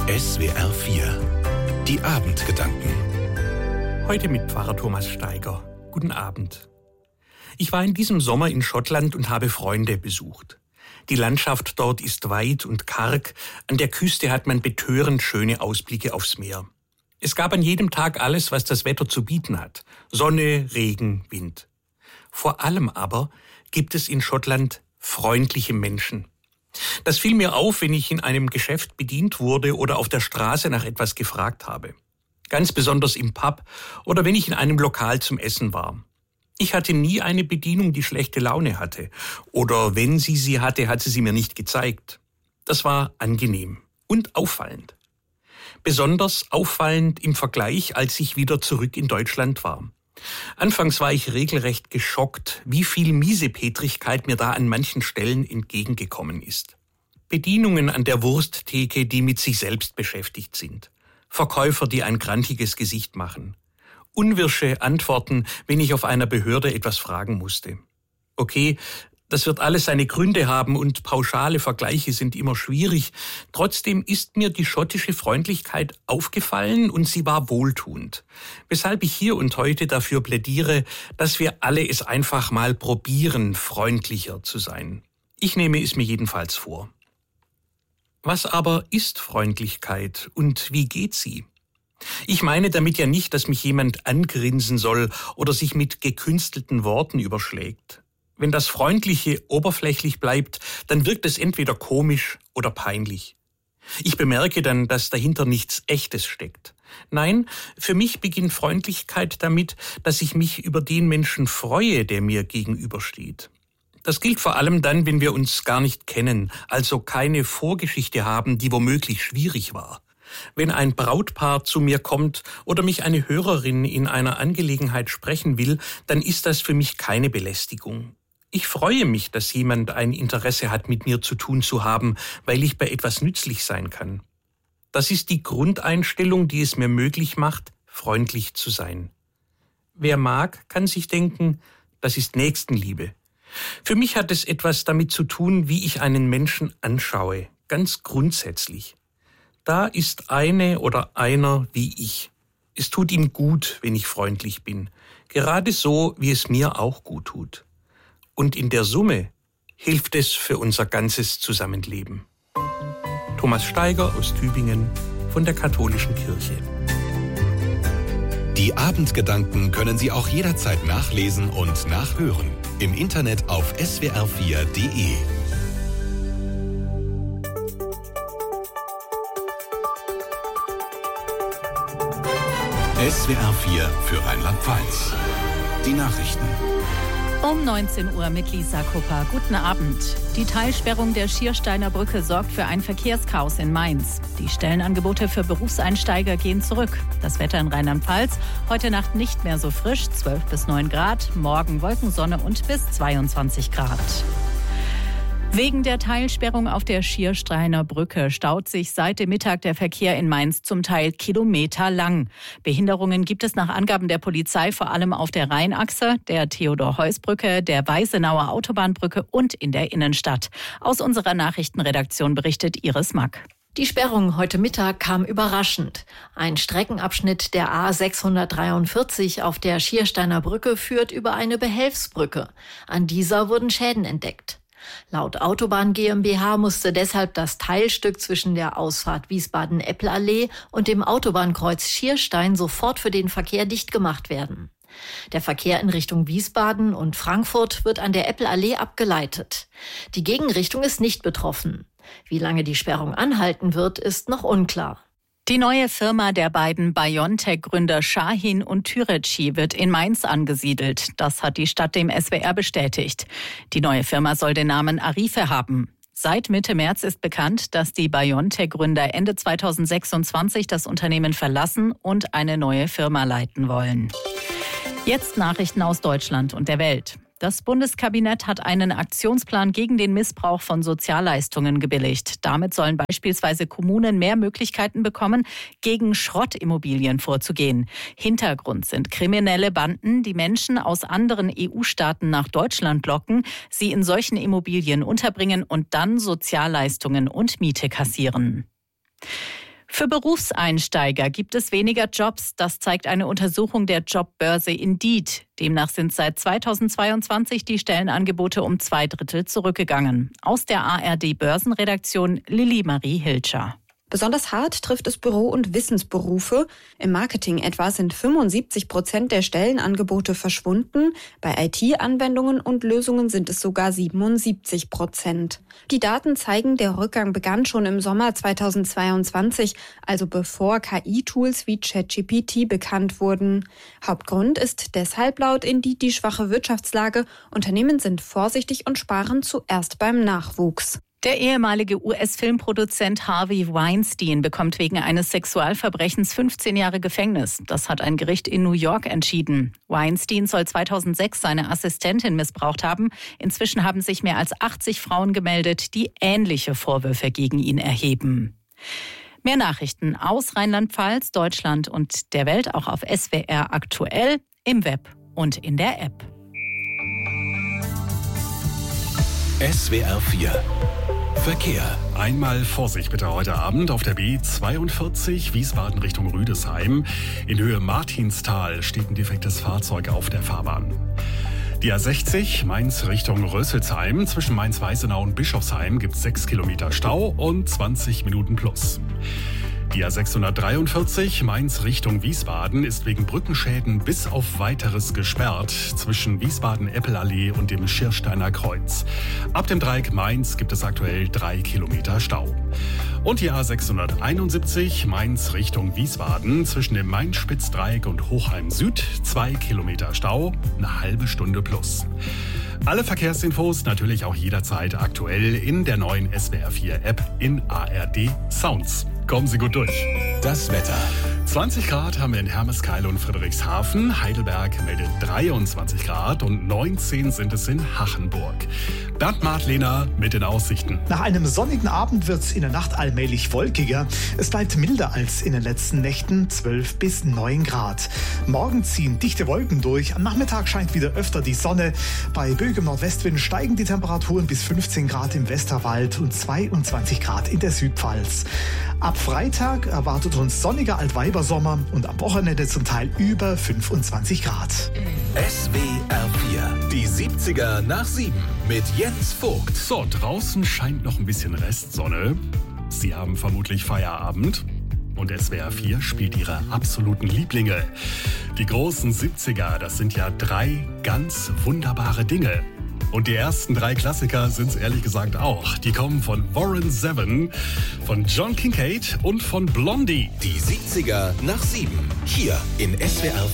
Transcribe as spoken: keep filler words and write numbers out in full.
S W R vier. Die Abendgedanken. Heute mit Pfarrer Thomas Steiger. Guten Abend. Ich war in diesem Sommer in Schottland und habe Freunde besucht. Die Landschaft dort ist weit und karg. An der Küste hat man betörend schöne Ausblicke aufs Meer. Es gab an jedem Tag alles, was das Wetter zu bieten hat. Sonne, Regen, Wind. Vor allem aber gibt es in Schottland freundliche Menschen. Das fiel mir auf, wenn ich in einem Geschäft bedient wurde oder auf der Straße nach etwas gefragt habe. Ganz besonders im Pub oder wenn ich in einem Lokal zum Essen war. Ich hatte nie eine Bedienung, die schlechte Laune hatte. Oder wenn sie sie hatte, hat sie sie mir nicht gezeigt. Das war angenehm und auffallend. Besonders auffallend im Vergleich, als ich wieder zurück in Deutschland war. Anfangs war ich regelrecht geschockt, wie viel Miesepetrigkeit mir da an manchen Stellen entgegengekommen ist. Bedienungen an der Wursttheke, die mit sich selbst beschäftigt sind. Verkäufer, die ein grantiges Gesicht machen. Unwirsche Antworten, wenn ich auf einer Behörde etwas fragen musste. Okay, das wird alles seine Gründe haben und pauschale Vergleiche sind immer schwierig. Trotzdem ist mir die schottische Freundlichkeit aufgefallen und sie war wohltuend. Weshalb ich hier und heute dafür plädiere, dass wir alle es einfach mal probieren, freundlicher zu sein. Ich nehme es mir jedenfalls vor. Was aber ist Freundlichkeit und wie geht sie? Ich meine damit ja nicht, dass mich jemand angrinsen soll oder sich mit gekünstelten Worten überschlägt. Wenn das Freundliche oberflächlich bleibt, dann wirkt es entweder komisch oder peinlich. Ich bemerke dann, dass dahinter nichts Echtes steckt. Nein, für mich beginnt Freundlichkeit damit, dass ich mich über den Menschen freue, der mir gegenübersteht. Das gilt vor allem dann, wenn wir uns gar nicht kennen, also keine Vorgeschichte haben, die womöglich schwierig war. Wenn ein Brautpaar zu mir kommt oder mich eine Hörerin in einer Angelegenheit sprechen will, dann ist das für mich keine Belästigung. Ich freue mich, dass jemand ein Interesse hat, mit mir zu tun zu haben, weil ich bei etwas nützlich sein kann. Das ist die Grundeinstellung, die es mir möglich macht, freundlich zu sein. Wer mag, kann sich denken, das ist Nächstenliebe. Für mich hat es etwas damit zu tun, wie ich einen Menschen anschaue, ganz grundsätzlich. Da ist eine oder einer wie ich. Es tut ihm gut, wenn ich freundlich bin. Gerade so, wie es mir auch gut tut. Und in der Summe hilft es für unser ganzes Zusammenleben. Thomas Steiger aus Tübingen von der Katholischen Kirche. Die Abendgedanken können Sie auch jederzeit nachlesen und nachhören. Im Internet auf S W R vier Punkt de. S W R vier für Rheinland-Pfalz. Die Nachrichten. Um neunzehn Uhr mit Lisa Kupper. Guten Abend. Die Teilsperrung der Schiersteiner Brücke sorgt für ein Verkehrschaos in Mainz. Die Stellenangebote für Berufseinsteiger gehen zurück. Das Wetter in Rheinland-Pfalz heute Nacht nicht mehr so frisch, zwölf bis neun Grad. Morgen Wolkensonne und bis zweiundzwanzig Grad. Wegen der Teilsperrung auf der Schiersteiner Brücke staut sich seit dem Mittag der Verkehr in Mainz zum Teil kilometerlang. Behinderungen gibt es nach Angaben der Polizei vor allem auf der Rheinachse, der Theodor-Heuss-Brücke, der Weißenauer Autobahnbrücke und in der Innenstadt. Aus unserer Nachrichtenredaktion berichtet Iris Mack. Die Sperrung heute Mittag kam überraschend. Ein Streckenabschnitt der A sechshundertdreiundvierzig auf der Schiersteiner Brücke führt über eine Behelfsbrücke. An dieser wurden Schäden entdeckt. Laut Autobahn GmbH musste deshalb das Teilstück zwischen der Ausfahrt Wiesbaden-Eppelallee und dem Autobahnkreuz Schierstein sofort für den Verkehr dicht gemacht werden. Der Verkehr in Richtung Wiesbaden und Frankfurt wird an der Eppelallee abgeleitet. Die Gegenrichtung ist nicht betroffen. Wie lange die Sperrung anhalten wird, ist noch unklar. Die neue Firma der beiden BioNTech-Gründer Şahin und Türeci wird in Mainz angesiedelt. Das hat die Stadt dem S W R bestätigt. Die neue Firma soll den Namen Arife haben. Seit Mitte März ist bekannt, dass die BioNTech-Gründer Ende zweitausendsechsundzwanzig das Unternehmen verlassen und eine neue Firma leiten wollen. Jetzt Nachrichten aus Deutschland und der Welt. Das Bundeskabinett hat einen Aktionsplan gegen den Missbrauch von Sozialleistungen gebilligt. Damit sollen beispielsweise Kommunen mehr Möglichkeiten bekommen, gegen Schrottimmobilien vorzugehen. Hintergrund sind kriminelle Banden, die Menschen aus anderen E U-Staaten nach Deutschland locken, sie in solchen Immobilien unterbringen und dann Sozialleistungen und Miete kassieren. Für Berufseinsteiger gibt es weniger Jobs. Das zeigt eine Untersuchung der Jobbörse Indeed. Demnach sind seit zweitausendzweiundzwanzig die Stellenangebote um zwei Drittel zurückgegangen. Aus der A R D-Börsenredaktion Lilly Marie Hilscher. Besonders hart trifft es Büro- und Wissensberufe. Im Marketing etwa sind fünfundsiebzig Prozent der Stellenangebote verschwunden. Bei I T-Anwendungen und Lösungen sind es sogar siebenundsiebzig Prozent. Die Daten zeigen, der Rückgang begann schon im Sommer zweitausendzweiundzwanzig, also bevor K I-Tools wie ChatGPT bekannt wurden. Hauptgrund ist deshalb laut Indeed die schwache Wirtschaftslage. Unternehmen sind vorsichtig und sparen zuerst beim Nachwuchs. Der ehemalige U S-Filmproduzent Harvey Weinstein bekommt wegen eines Sexualverbrechens fünfzehn Jahre Gefängnis. Das hat ein Gericht in New York entschieden. Weinstein soll zweitausendsechs seine Assistentin missbraucht haben. Inzwischen haben sich mehr als achtzig Frauen gemeldet, die ähnliche Vorwürfe gegen ihn erheben. Mehr Nachrichten aus Rheinland-Pfalz, Deutschland und der Welt auch auf S W R aktuell, im Web und in der App. S W R vier Verkehr. Einmal Vorsicht bitte heute Abend auf der B zweiundvierzig Wiesbaden Richtung Rüdesheim. In Höhe Martinstal steht ein defektes Fahrzeug auf der Fahrbahn. Die A sechzig Mainz Richtung Rösselsheim. Zwischen Mainz-Weißenau und Bischofsheim gibt es sechs Kilometer Stau und zwanzig Minuten plus. Die A sechshundertdreiundvierzig Mainz Richtung Wiesbaden ist wegen Brückenschäden bis auf Weiteres gesperrt zwischen Wiesbaden-Eppelallee und dem Schiersteiner Kreuz. Ab dem Dreieck Mainz gibt es aktuell drei Kilometer Stau. Und die A sechshunderteinundsiebzig Mainz Richtung Wiesbaden zwischen dem Main-Spitz-Dreieck und Hochheim Süd zwei Kilometer Stau, eine halbe Stunde plus. Alle Verkehrsinfos natürlich auch jederzeit aktuell in der neuen S W R vier App in A R D Sounds. Kommen Sie gut durch. Das Wetter. zwanzig Grad haben wir in Hermeskeil und Friedrichshafen. Heidelberg meldet dreiundzwanzig Grad und neunzehn sind es in Hachenburg. Bernd Martlehner mit den Aussichten. Nach einem sonnigen Abend wird es in der Nacht allmählich wolkiger. Es bleibt milder als in den letzten Nächten, zwölf bis neun Grad. Morgen ziehen dichte Wolken durch. Am Nachmittag scheint wieder öfter die Sonne. Bei böigem Nordwestwind steigen die Temperaturen bis fünfzehn Grad im Westerwald und zweiundzwanzig Grad in der Südpfalz. Ab Freitag erwartet uns sonniger Altweibersommer und am Wochenende zum Teil über fünfundzwanzig Grad. S W R vier, die siebziger nach sieben mit Jens Vogt. So, draußen scheint noch ein bisschen Restsonne. Sie haben vermutlich Feierabend. Und S W R vier spielt ihre absoluten Lieblinge. Die großen siebziger, das sind ja drei ganz wunderbare Dinge. Und die ersten drei Klassiker sind es ehrlich gesagt auch. Die kommen von Warren Zevon, von John Kincaid und von Blondie. Die siebziger nach sieben, hier in S W R